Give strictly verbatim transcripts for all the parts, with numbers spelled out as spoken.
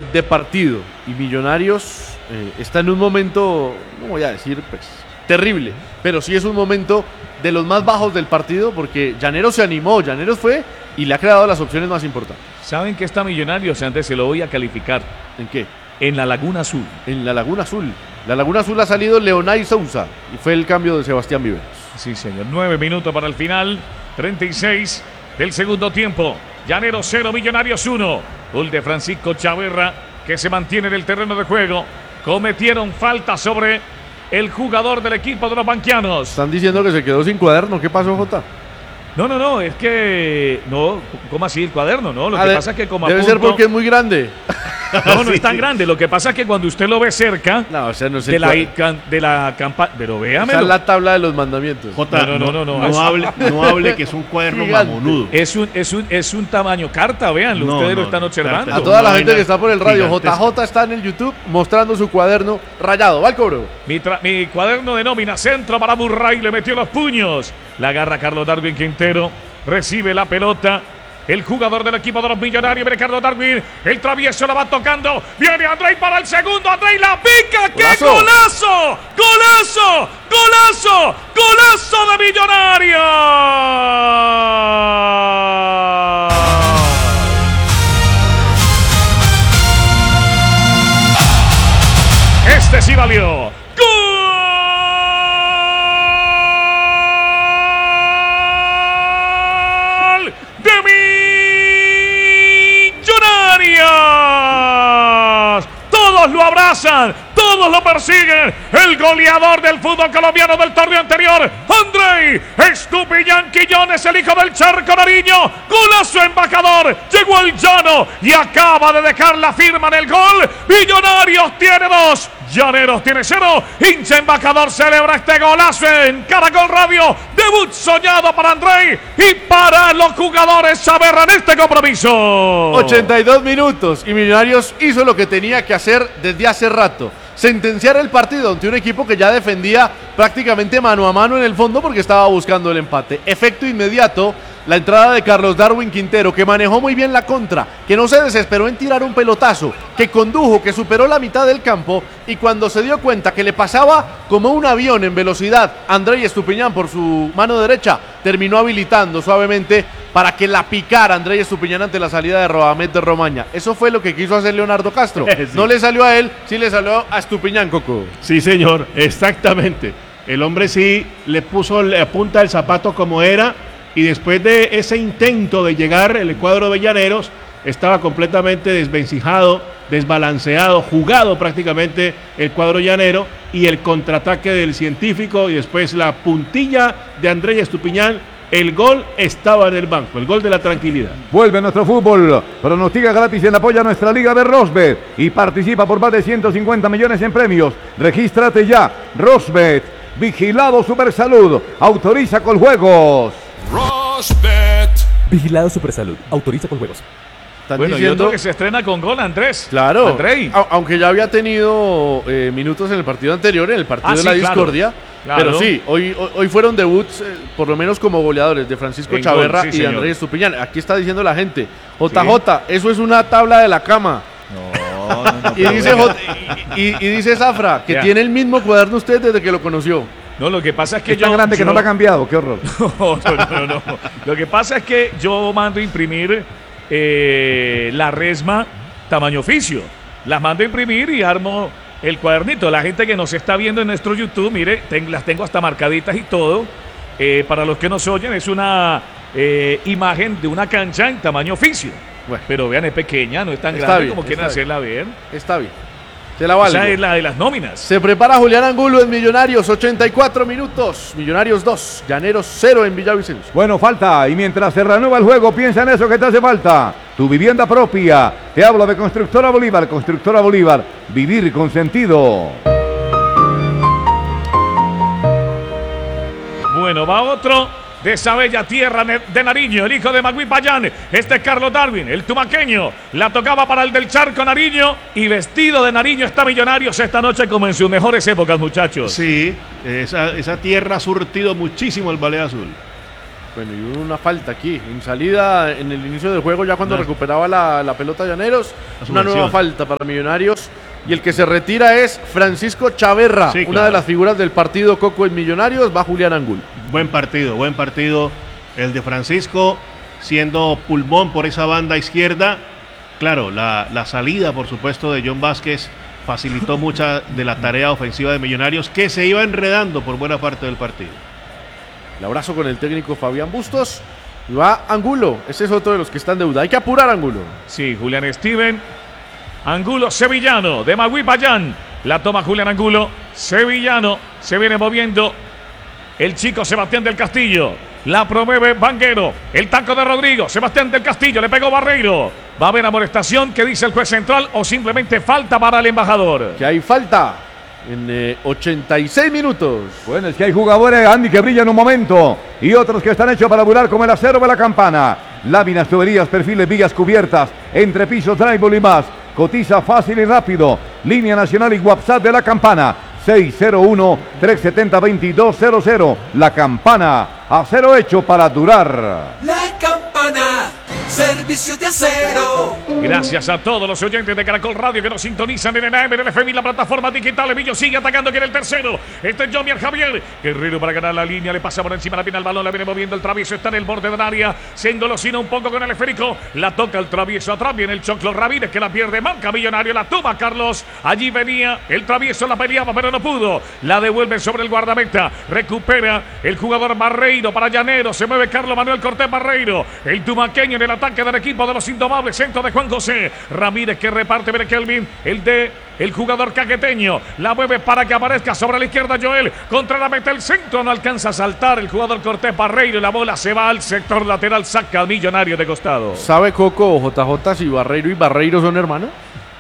de partido. Y Millonarios eh, está en un momento, no voy a decir, pues, terrible, pero sí es un momento de los más bajos del partido, porque Llaneros se animó, Llaneros fue y le ha creado las opciones más importantes. ¿Saben qué está Millonarios? Antes se lo voy a calificar. ¿En qué? En la Laguna Azul. En la Laguna Azul. La Laguna Azul ha salido Leonay Sousa y fue el cambio de Sebastián Viveros. Sí, señor. Nueve minutos para el final. treinta y seis del segundo tiempo. Llaneros cero, Millonarios uno. Gol de Francisco Chaverra, que se mantiene en el terreno de juego. Cometieron falta sobre el jugador del equipo de los banquianos. Están diciendo que se quedó sin cuaderno. ¿Qué pasó, Jota? No, no, no, es que... No, ¿cómo así el cuaderno? No, lo ah, que de, pasa es que como Debe apunto, ser porque es muy grande. No, no es tan grande. Lo que pasa es que cuando usted lo ve cerca no, o sea, no sé de, la, de la campaña... Pero véame. Esa es la tabla de los mandamientos. Jota, no, no, no, no, no, no, hable, no hable que es un cuaderno gigante. mamonudo. Es un, es, un, es un tamaño carta, véanlo, No, ustedes no, lo están observando. A toda la gente que está por el radio, gigantesca. J J está en el YouTube mostrando su cuaderno rayado. Va al cobro. Mi, tra- mi cuaderno de nómina, centro para Murray, le metió los puños. La agarra Carlos Darwin Quintero, recibe la pelota. El jugador del equipo de los Millonarios, viene Carlos Darwin, el travieso la va tocando, viene Andrei para el segundo, Andrei la pica, ¡qué golazo! ¡Golazo! ¡Golazo! ¡Golazo de Millonarios! Este sí valió. Todos lo abrazan, todos lo persiguen. El goleador del fútbol colombiano del torneo anterior, Andrei Estupiñán Quillones, el hijo del Charco Nariño. Golazo embajador, llegó el llano y acaba de dejar la firma en el gol. Millonarios tiene dos, Llaneros tiene cero. Hincha embajador celebra este golazo en Caracol Radio. Debut soñado para Andrei y para los jugadores Chaverra en este compromiso. ochenta y dos minutos y Millonarios hizo lo que tenía que hacer desde hace rato. Sentenciar el partido ante un equipo que ya defendía prácticamente mano a mano en el fondo porque estaba buscando el empate. Efecto inmediato, la entrada de Carlos Darwin Quintero, que manejó muy bien la contra, que no se desesperó en tirar un pelotazo, que condujo, que superó la mitad del campo y cuando se dio cuenta que le pasaba como un avión en velocidad Andrei Estupiñán por su mano derecha, terminó habilitando suavemente para que la picara Andrei Estupiñán ante la salida de Rodamet de Romaña. Eso fue lo que quiso hacer Leonardo Castro. Sí. No le salió a él, sí le salió a Estupiñán, Coco. Sí, señor, exactamente. El hombre sí le puso la punta del zapato como era y después de ese intento de llegar el cuadro de Llaneros estaba completamente desvencijado, desbalanceado, jugado prácticamente el cuadro llanero y el contraataque del científico y después la puntilla de Andrei Estupiñán. El gol estaba en el banco, el gol de la tranquilidad. Vuelve nuestro fútbol, pronostica gratis en apoyo a nuestra liga de Rosbet y participa por más de ciento cincuenta millones en premios. Regístrate ya, Rosbet, Vigilado Supersalud, autoriza con juegos. Rosbet. Vigilado Supersalud, autoriza con juegos. Bueno, diciendo... y otro que se estrena con gol, Andrés. Claro, Andrei. A- aunque ya había tenido eh, minutos en el partido anterior, en el partido ah, de sí, la claro. discordia. Claro. Pero sí, hoy, hoy, hoy fueron debuts, eh, por lo menos como goleadores, de Francisco en Chaverra gol, sí, y de señor. Andrés Estupiñán. Aquí está diciendo la gente, J J, ¿sí? Eso es una tabla de la cama. No, no, no. y, dice J- y, y, y dice Zafra, que ya. tiene el mismo cuaderno usted desde que lo conoció. No, lo que pasa es que es yo... tan grande yo... que no lo ha cambiado, qué horror. No, no, no, no. Lo que pasa es que yo mando a imprimir eh, la resma tamaño oficio. Las mando a imprimir y armo el cuadernito. La gente que nos está viendo en nuestro YouTube, mire, ten, las tengo hasta marcaditas y todo. Eh, para los que nos oyen, es una eh, imagen de una cancha en tamaño oficio. Bueno. Pero vean, es pequeña, no es tan Está grande bien, como quieren está hacerla ver. Está bien. Se la vale. Esa es la de las nóminas. Se prepara Julián Angulo en Millonarios, ochenta y cuatro minutos. Millonarios dos, Llaneros cero en Villavicencio. Bueno, falta, y mientras se reanuda el juego, piensa en eso que te hace falta. Tu vivienda propia. Te hablo de Constructora Bolívar. Constructora Bolívar, vivir con sentido. Bueno, va otro de esa bella tierra de Nariño, el hijo de Magui Payán. Este es Carlos Darwin, el tumaqueño. La tocaba para el del Charco Nariño y vestido de Nariño está Millonarios esta noche como en sus mejores épocas, muchachos. Sí, esa, esa tierra ha surtido muchísimo el Ballet Azul. Bueno, y hubo una falta aquí, en salida, en el inicio del juego, ya cuando no. recuperaba la, la pelota Llaneros, una nueva falta para Millonarios. Y el que se retira es Francisco Chaverra, sí, una claro. de las figuras del partido Coco en Millonarios, va Julián Angulo. Buen partido, buen partido el de Francisco, siendo pulmón por esa banda izquierda. Claro, la, la salida, por supuesto, de John Vázquez facilitó mucha de la tarea ofensiva de Millonarios, que se iba enredando por buena parte del partido. El abrazo con el técnico Fabián Bustos. Y va Angulo, ese es otro de los que está en deuda. Hay que apurar, Angulo. Sí, Julián Steven. Angulo, sevillano, de Magui Payán. La toma Julián Angulo. Sevillano, se viene moviendo el chico Sebastián del Castillo. La promueve Vanguero. El taco de Rodrigo. Sebastián del Castillo, le pegó Barreiro. Va a haber amonestación, que dice el juez central, o simplemente falta para el embajador. Que hay falta. En eh, ochenta y seis minutos. Bueno, es que hay jugadores, Andy, que brillan un momento y otros que están hechos para durar, como el acero de la campana. Láminas, tuberías, perfiles, vigas cubiertas, entrepisos, drywall y más. Cotiza fácil y rápido. Línea nacional y WhatsApp de la campana. seis cero uno, tres siete cero, dos dos cero cero. La Campana, acero hecho para durar. La Campana, servicio de acero. Gracias a todos los oyentes de Caracol Radio que nos sintonizan en el A M, en el F M y la plataforma digital. Emilio sigue atacando, que en el tercero. Este es Jomier Javier Guerrero para ganar la línea. Le pasa por encima la pina al balón. La viene moviendo el travieso. Está en el borde del área. Se engolosina un poco con el esférico. La toca el travieso atrás. Viene el Choclo Ramírez, que la pierde. Marca Millonario. La toma Carlos. Allí venía el travieso. La peleaba, pero no pudo. La devuelve sobre el guardameta. Recupera el jugador Barreiro para Llanero. Se mueve Carlos Manuel Cortés Barreiro. El tumaqueño en el ataque del equipo de los Indomables. Centro de Juan José Ramírez, que reparte. Viene Kelvin. El de el jugador caqueteño. La mueve para que aparezca sobre la izquierda Joel. Contra la meta el centro. No alcanza a saltar el jugador Cortés Barreiro. Y la bola se va al sector lateral. Saca al Millonario de costado. ¿Sabe Coco o J J si Barreiro y Barreiro son hermanos?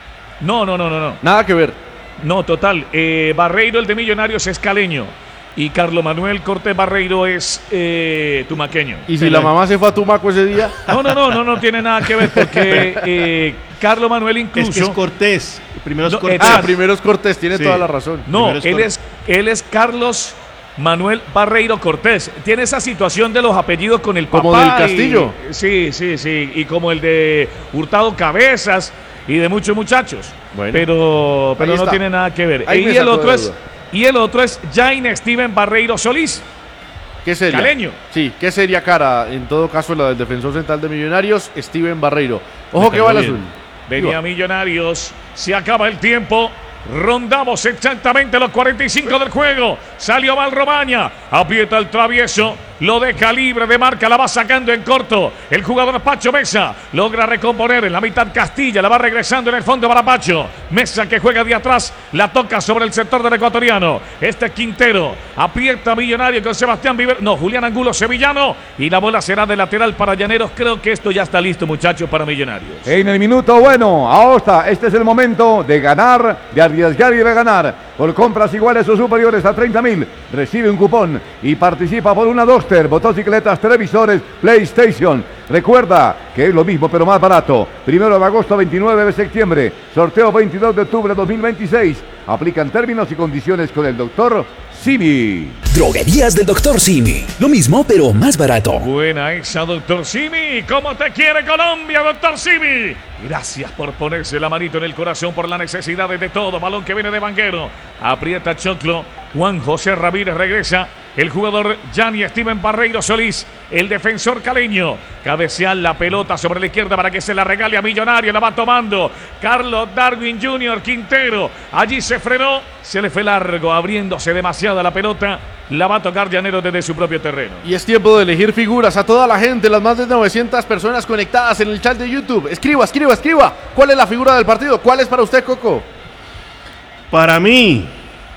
No, no, no, no, no. Nada que ver. No, total. Eh, Barreiro, el de Millonarios, es caleño. Y Carlos Manuel Cortés Barreiro es eh, tumaqueño. ¿Y si sí, la mamá se fue a Tumaco ese día? No, no, no, no, no tiene nada que ver porque eh, Carlos Manuel incluso... Es que es Cortés. Primero es no, Cortés. Ah, primero es Cortés, tiene sí. toda la razón. No, es él, es, él es Carlos Manuel Barreiro Cortés. Tiene esa situación de los apellidos con el papá. Como del Castillo. Y, sí, sí, sí. Y como el de Hurtado Cabezas y de muchos muchachos. Bueno, pero pero no tiene nada que ver. Y el otro es... Y el otro es Jaime Steven Barreiro Solís. ¿Qué sería? Caleño. Sí, ¿qué sería cara? En todo caso, la del defensor central de Millonarios, Steven Barreiro. Ojo que va el azul. Venía Millonarios. Se acaba el tiempo. Rondamos exactamente los cuarenta y cinco del juego. Salió Valromaña. Aprieta el travieso. Lo deja libre de marca. La va sacando en corto. El jugador Pacho Mesa logra recomponer en la mitad Castilla. La va regresando en el fondo para Pacho Mesa, que juega de atrás. La toca sobre el sector del ecuatoriano. Este Quintero. Aprieta Millonario con Sebastián Viver. No, Julián Angulo, sevillano. Y la bola será de lateral para Llaneros. Creo que esto ya está listo, muchachos, para Millonarios. En el minuto bueno. Ahora este es el momento de ganar, de arriesgar y de ganar. Por compras iguales o superiores a treinta mil, recibe un cupón y participa por una Duster, motocicletas, televisores, PlayStation. Recuerda que es lo mismo pero más barato. Primero de agosto, veintinueve de septiembre. Sorteo veintidós de octubre de dos mil veintiséis. Aplican términos y condiciones con el doctor Simi. Droguerías del doctor Simi. Lo mismo pero más barato. Buena esa, doctor Simi. ¿Cómo te quiere Colombia, doctor Simi? Gracias por ponerse la manito en el corazón por las necesidades de todo. Balón que viene de Vanguero. Aprieta Choclo. Juan José Ramírez regresa. El jugador Gianni Steven Barreiro Solís, el defensor caleño, cabecea la pelota sobre la izquierda para que se la regale a Millonario. La va tomando Carlos Darwin junior Quintero. Allí se frenó, se le fue largo, abriéndose demasiado la pelota. La va a tocar Llanero desde su propio terreno. Y es tiempo de elegir figuras. A toda la gente, las más de novecientas personas conectadas en el chat de YouTube. Escriba, escriba, escriba. ¿Cuál es la figura del partido? ¿Cuál es para usted, Coco? Para mí...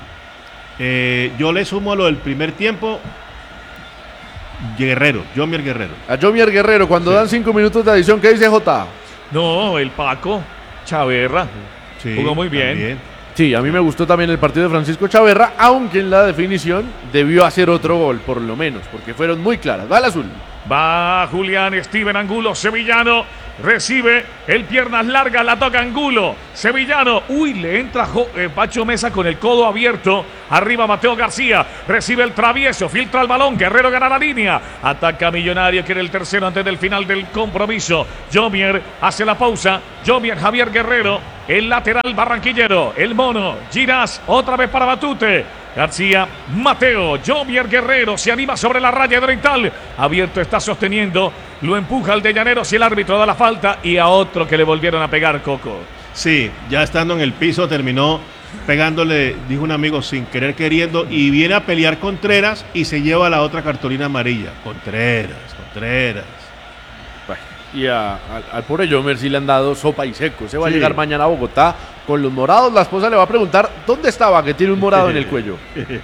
Eh, yo le sumo a lo del primer tiempo Guerrero, Jomier Guerrero. A Jomier Guerrero, cuando sí. dan cinco minutos de adición, ¿qué dice J? No, el Paco Chaverra sí, jugó muy bien. También. Sí, a mí me gustó también el partido de Francisco Chaverra, aunque en la definición debió hacer otro gol, por lo menos, porque fueron muy claras. Va al azul. Va Julián Steven Angulo, sevillano. Recibe el piernas largas, la toca Angulo. Sevillano. Uy, le entra jo eh, Pacho Mesa con el codo abierto. Arriba Mateo García. Recibe el travieso. Filtra el balón. Guerrero gana la línea. Ataca Millonario, que era el tercero antes del final del compromiso. Jomier hace la pausa. Jomier, Javier Guerrero. El lateral barranquillero. El mono. Ginás. Otra vez para Batute. García, Mateo, Jomier Guerrero se anima sobre la raya de Oriental. Abierto está sosteniendo. Lo empuja el de Llaneros y el árbitro da la falta. Y a otro que le volvieron a pegar, Coco. Sí, ya estando en el piso terminó pegándole, dijo un amigo, sin querer queriendo. Y viene a pelear Contreras y se lleva la otra cartulina amarilla. Contreras, Contreras. Y a, al, al pobre Jomer sí le han dado sopa y seco. Se va Sí. a llegar mañana a Bogotá con los morados. La esposa le va a preguntar dónde estaba, que tiene un morado en el cuello.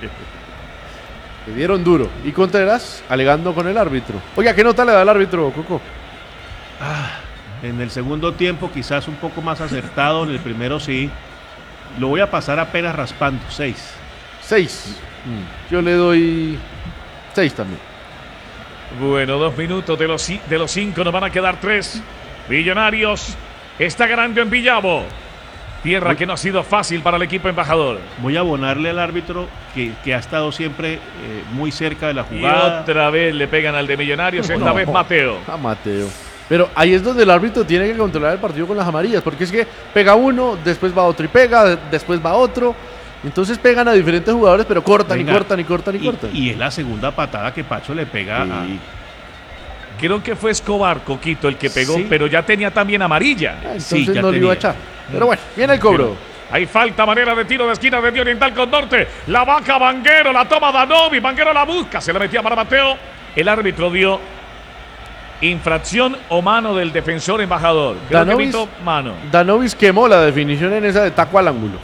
Le dieron duro. Y Contreras alegando con el árbitro. Oiga, ¿qué nota le da el árbitro, Coco? Ah, en el segundo tiempo quizás un poco más acertado, en el primero sí. Lo voy a pasar apenas raspando, seis. Seis. Yo le doy seis también. Bueno, dos minutos de los, de los cinco, nos van a quedar tres. Millonarios está ganando en Villavo. Tierra que no ha sido fácil para el equipo embajador. Voy a abonarle al árbitro que, que ha estado siempre eh, muy cerca de la Y jugada. otra vez le pegan al de Millonarios, esta No. vez Mateo. A Mateo. Pero ahí es donde el árbitro tiene que controlar el partido con las amarillas, porque es que pega uno, después va otro y pega, después va otro. Entonces pegan a diferentes jugadores, pero cortan Venga, y cortan y cortan y, y, cortan. y es la segunda patada que Pacho le pega Sí. a... Creo que fue Escobar, Coquito, el que pegó, Sí. pero ya tenía también amarilla. Ah, entonces Sí, ya no le iba a tenía. echar. Pero bueno, viene el cobro. Hay falta, manera de tiro de esquina de Oriental con Norte. La vaca Vanguero, la toma Danovi. Vanguero la busca, se la metía para Mateo. El árbitro dio infracción o mano del defensor embajador. Creo que Danovis- pitó mano. Danovis quemó la definición en esa de taco al ángulo.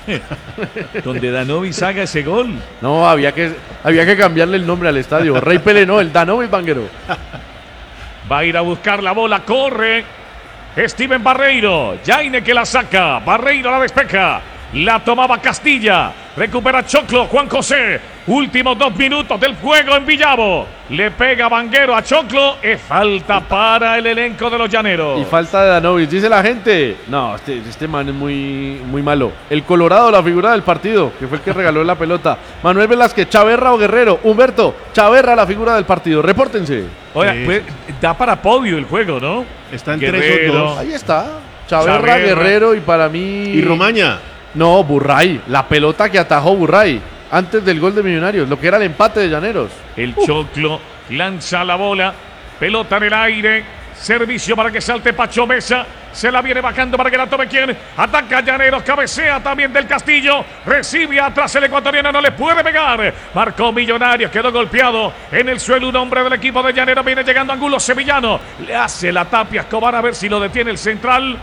Donde Danovis haga ese gol. No, había que, había que cambiarle el nombre al estadio. Rey Pelé, no, el Danovis Vanguero. Va a ir a buscar la bola, corre. Steven Barreiro, Jaine que la saca. Barreiro la despeja. La tomaba Castilla. Recupera Choclo, Juan José. Últimos dos minutos del juego en Villavo. Le pega Vanguero a Choclo. Es falta para el elenco de los Llaneros. Y falta de Danovis, dice la gente. No, este, este man es muy, muy malo. El Colorado, la figura del partido, que fue el que regaló la pelota. Manuel Velázquez, Chaverra o Guerrero. Humberto, Chaverra, la figura del partido. Repórtense. Oiga, Sí. pues, da para podio el juego, ¿no? Está en Guerrero. tres o dos. Ahí está. Chaverra, Chaverra. Guerrero y para mí. Y Romaña. No, Burray. La pelota que atajó Burray antes del gol de Millonarios, lo que era el empate de Llaneros. El Choclo lanza la bola. Pelota en el aire. Servicio para que salte Pacho Mesa. Se la viene bajando para que la tome quien. Ataca Llaneros. Cabecea también del Castillo. Recibe atrás el ecuatoriano. No le puede pegar. Marcó Millonarios. Quedó golpeado en el suelo. Un hombre del equipo de Llaneros. Viene llegando Angulo Sevillano. Le hace la tapia a Escobar a ver si lo detiene el central.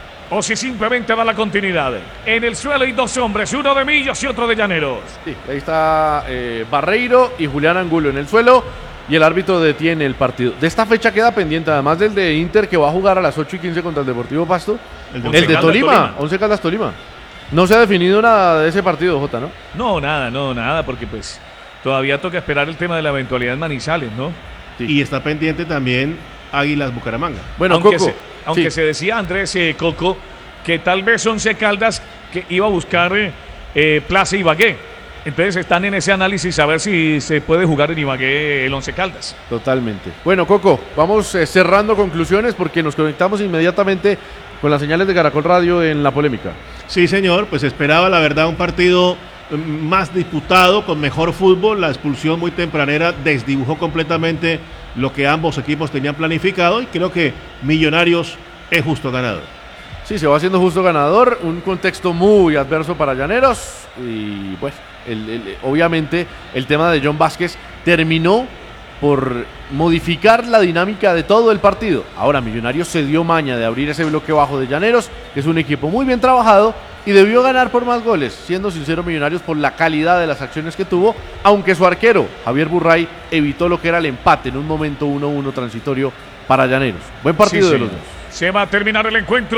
O si simplemente da la continuidad. En el suelo hay dos hombres. Uno de Millos y otro de Llaneros. Sí, ahí está eh, Barreiro y Julián Angulo en el suelo y el árbitro detiene el partido. De esta fecha queda pendiente, además del de Inter que va a jugar a las ocho y quince contra el Deportivo Pasto, El el de de, Caldas Tolima, Tolima. Once Caldas Tolima. No se ha definido nada de ese partido, Jota, ¿no? No, nada, no, nada, porque pues todavía toca esperar el tema de la eventualidad en Manizales, ¿no? Sí. Y está pendiente también Águilas Bucaramanga. Bueno, aunque Coco, se, aunque sí. se decía Andrés eh, Coco que tal vez Once Caldas que iba a buscar eh, eh, Plaza Ibagué. Entonces están en ese análisis a ver si se puede jugar en Ibagué el Once Caldas. Totalmente. Bueno, Coco, vamos eh, cerrando conclusiones porque nos conectamos inmediatamente con las señales de Caracol Radio en la polémica. Sí, señor, pues esperaba la verdad un partido mm, más disputado, con mejor fútbol. La expulsión muy tempranera desdibujó completamente lo que ambos equipos tenían planificado y creo que Millonarios es justo ganador. Sí, se va haciendo justo ganador, un contexto muy adverso para Llaneros y pues el- el- obviamente el tema de John Vázquez terminó por modificar la dinámica de todo el partido. Ahora Millonarios se dio maña de abrir ese bloque bajo de Llaneros, que es un equipo muy bien trabajado y debió ganar por más goles, siendo sincero Millonarios por la calidad de las acciones que tuvo, aunque su arquero Javier Burray evitó lo que era el empate en un momento uno uno transitorio para Llaneros. Buen partido Sí, de sí. los dos. Se va a terminar el encuentro.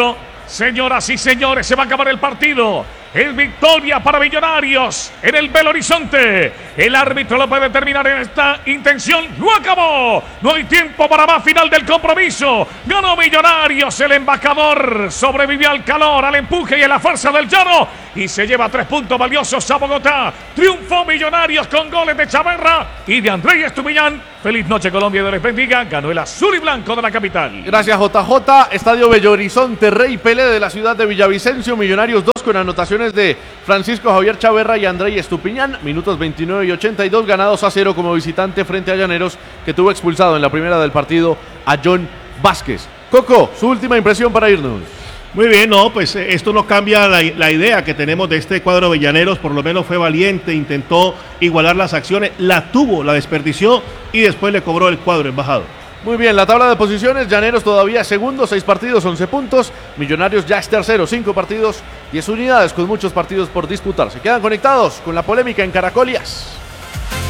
Señoras y señores, se va a acabar el partido. Es victoria para Millonarios en el Belo Horizonte. El árbitro lo puede determinar en esta intención. ¡Lo acabó! No hay tiempo para más. Final del compromiso. Ganó Millonarios. El embajador sobrevivió al calor, al empuje y a la fuerza del llano. Y se lleva tres puntos valiosos a Bogotá. Triunfó Millonarios con goles de Chaverra y de Andrés Estupiñán. Feliz noche, Colombia, y Dios les bendiga. Ganó el azul y blanco de la capital. Gracias, J J. Estadio Bello Horizonte, Rey Pelé de la ciudad de Villavicencio. Millonarios dos con anotaciones de Francisco Javier Chaverra y Andrés Estupiñán. Minutos veintinueve y ochenta y dos, ganados a cero como visitante frente a Llaneros, que tuvo expulsado en la primera del partido a John Vázquez. Coco, su última impresión para irnos. Muy bien, no, pues eh, esto no cambia la, la idea que tenemos de este cuadro de Llaneros. Por lo menos fue valiente, intentó igualar las acciones, la tuvo, la desperdició y después le cobró el cuadro embajado. Muy bien, la tabla de posiciones, Llaneros todavía segundo, seis partidos, once puntos. Millonarios ya es tercero, cinco partidos, diez unidades, con muchos partidos por disputar. Se quedan conectados con la polémica en Caracolias.